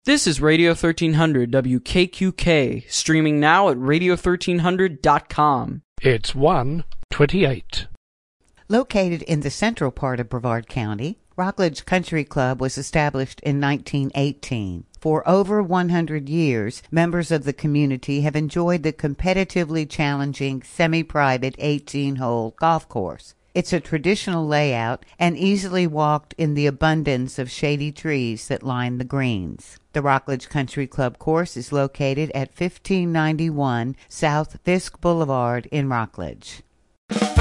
This is Radio 1300 WKQK, streaming now at radio1300.com. It's 1:28. Located in the central part of Brevard County, Rockledge Country Club was established in 1918. For over 100 years, members of the community have enjoyed the competitively challenging semi-private 18-hole golf course. It's a traditional layout and easily walked in the abundance of shady trees that line the greens. The Rockledge Country Club course is located at 1591 South Fisk Boulevard in Rockledge.